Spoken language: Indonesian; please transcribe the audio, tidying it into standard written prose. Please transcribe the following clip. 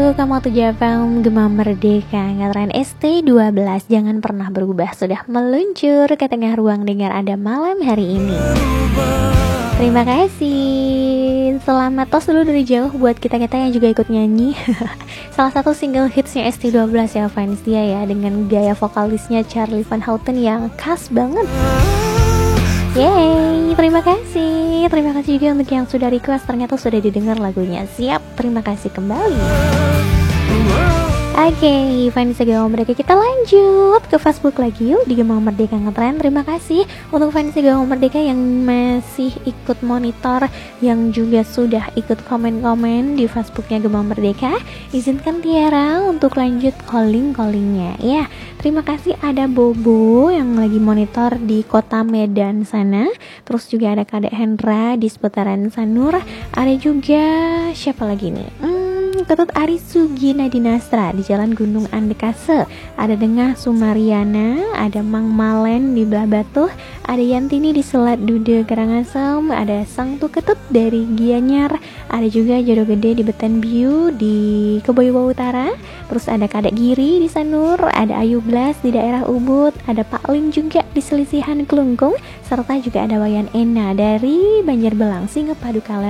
kamu tuh FM Gema Merdeka Angkatan ST12. Jangan pernah berubah, sudah meluncur ke tengah ruang dengar Anda malam hari ini. Terima kasih. Selamat tos dulu dari jauh buat kita-kita yang juga ikut nyanyi. Salah satu single hitsnya ST12 ya, fans dia ya, dengan gaya vokalisnya Charlie Van Houten yang khas banget. Yeay, terima kasih. Terima kasih juga untuk yang sudah request, ternyata sudah didengar lagunya. Siap, terima kasih kembali. Oke, fans Gema Merdeka, kita lanjut ke Facebook lagi yuk di Gema Merdeka Ngetren. Terima kasih untuk fans Gema Merdeka yang masih ikut monitor, yang juga sudah ikut komen-komen di Facebooknya Gema Merdeka. Izinkan Tiara untuk lanjut calling-callingnya ya. Terima kasih, ada Bobo yang lagi monitor di kota Medan sana. Terus juga ada Kadek Hendra di seputaran Sanur. Ada juga siapa lagi nih? Ketut Ari Sugina Dinastra di Jalan Gunung Andekase. Ada Dengah Sumariana, ada Mang Malen di Belah Batuh, ada Yantini di Selat Dude Karangasem, ada Sang Tu Ketut dari Gianyar, ada juga Jodoh Gede di Betan Biu di Keboiwa Utara. Terus ada Kadek Giri di Sanur, ada Ayu Blas di daerah Ubud, ada Pak Lim juga di Selisihan Kelungkung, serta juga ada Wayan Ena dari Banjarbelang, Singapadu Kalen.